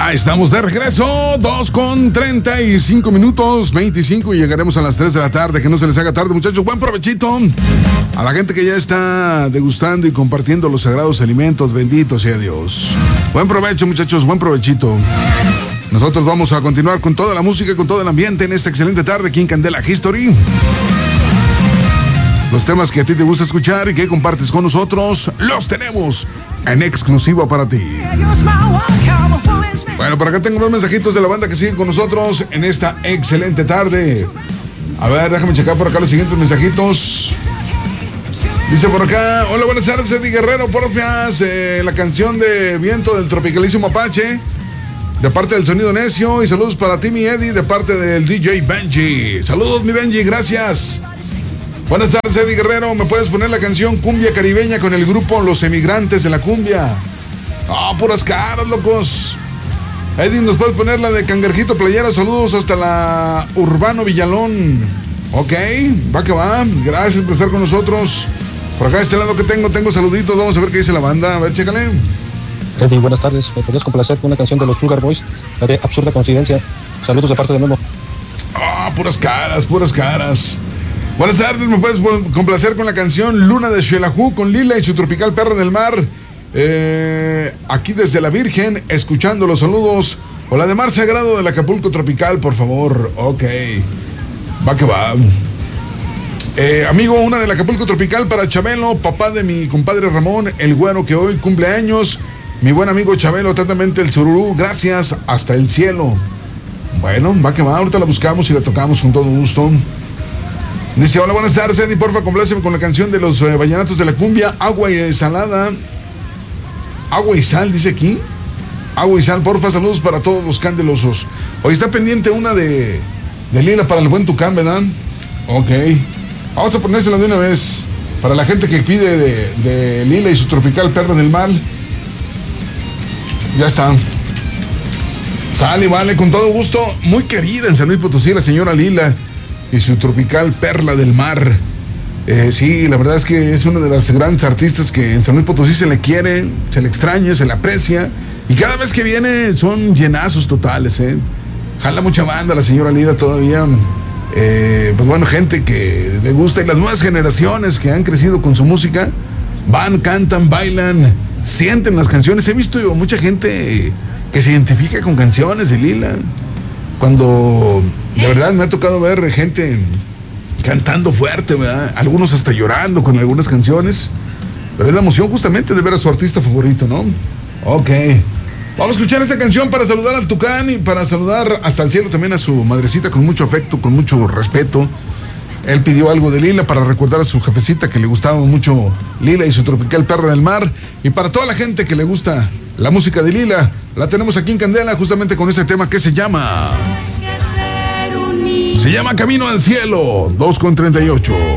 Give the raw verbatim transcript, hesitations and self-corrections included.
Ya estamos de regreso, dos con treinta y cinco minutos, veinticinco, y llegaremos a las tres de la tarde. Que no se les haga tarde, muchachos. Buen provechito a la gente que ya está degustando y compartiendo los sagrados alimentos. Bendito sea Dios. Buen provecho, muchachos, buen provechito. Nosotros vamos a continuar con toda la música, con todo el ambiente en esta excelente tarde aquí en Candela History. Los temas que a ti te gusta escuchar y que compartes con nosotros, los tenemos en exclusiva para ti. Bueno, por acá tengo dos mensajitos de la banda que siguen con nosotros en esta excelente tarde. A ver, déjame checar por acá los siguientes mensajitos. Dice por acá: hola, buenas tardes, Eddie Guerrero, porfias, eh, la canción de Viento del Tropicalísimo Apache, de parte del Sonido Necio. Y saludos para ti, mi Eddie, de parte del D J Benji. Saludos, mi Benji, gracias. Buenas tardes, Eddie Guerrero. ¿Me puedes poner la canción Cumbia Caribeña con el grupo Los Emigrantes de la Cumbia? Ah, oh, puras caras, locos. Eddie, ¿nos puedes poner la de Cangarjito Playera? Saludos hasta la Urbano Villalón. Ok, va que va. Gracias por estar con nosotros. Por acá, de este lado que tengo, tengo saluditos. Vamos a ver qué dice la banda. A ver, chécale. Eddie, buenas tardes. ¿Me podrías complacer con una canción de los Sugar Boys? La de Absurda Coincidencia. Saludos de parte de Memo. Ah, oh, puras caras, puras caras. Buenas tardes, ¿me puedes complacer con la canción Luna de Xelajú con Lila y su tropical Perra del Mar? Eh, aquí desde la Virgen, escuchando los saludos. O la de Mar Sagrado del Acapulco Tropical, por favor. Ok, va que va. eh, Amigo, una del Acapulco Tropical para Chabelo, papá de mi compadre Ramón, el güero, que hoy cumple años. Mi buen amigo Chabelo, atentamente el Sururú. Gracias, hasta el cielo. Bueno, va que va, ahorita la buscamos y la tocamos con todo gusto. Dice: hola, buenas tardes, Eddie, porfa, compláceme con la canción de los eh, vallenatos de la cumbia, Agua y Salada. Agua y Sal, dice aquí. Agua y Sal, porfa, saludos para todos los candelosos. Hoy está pendiente una de, de Lila para el buen Tucán, ¿verdad? Ok. Vamos a ponérsela de una vez. Para la gente que pide de, de Lila y su tropical Perra del Mar. Ya está. Sale, vale, con todo gusto. Muy querida en San Luis Potosí, la señora Lila y su tropical Perla del Mar. Eh, sí, la verdad es que es una de las grandes artistas que en San Luis Potosí se le quiere, se le extraña, se le aprecia. Y cada vez que viene son llenazos totales, ¿eh? Jala mucha banda la señora Lila todavía. Eh, pues bueno, gente que le gusta, y las nuevas generaciones que han crecido con su música van, cantan, bailan, sienten las canciones. He visto yo mucha gente que se identifica con canciones de Lila. Cuando de verdad me ha tocado ver gente cantando fuerte, ¿verdad? Algunos hasta llorando con algunas canciones. Pero es la emoción justamente de ver a su artista favorito, ¿no? Ok. Vamos a escuchar esta canción para saludar al Tucán y para saludar hasta el cielo también a su madrecita con mucho afecto, con mucho respeto. Él pidió algo de Lila para recordar a su jefecita que le gustaba mucho Lila y su tropical Perra del Mar. Y para toda la gente que le gusta la música de Lila, la tenemos aquí en Candela justamente con este tema que se llama... Se llama Camino al Cielo, dos con treinta y ocho.